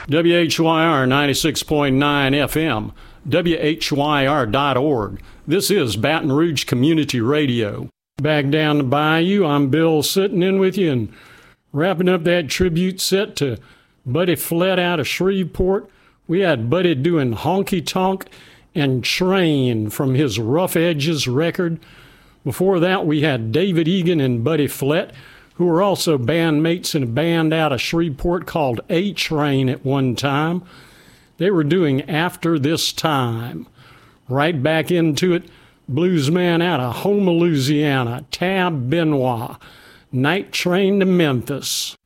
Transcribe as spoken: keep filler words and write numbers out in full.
W H Y R ninety-six point nine F M, W H Y R dot org. This is Baton Rouge Community Radio. Back down the bayou, I'm Bill sitting in with you and wrapping up that tribute set to Buddy Flett out of Shreveport. We had Buddy doing Honky Tonk and Train from his Rough Edges record. Before that, we had David Egan and Buddy Flett, who were also bandmates in a band out of Shreveport called A-Train at one time. They were doing After This Time. Right back into it, bluesman out of Houma, Louisiana, Tab Benoit, Night Train to Memphis.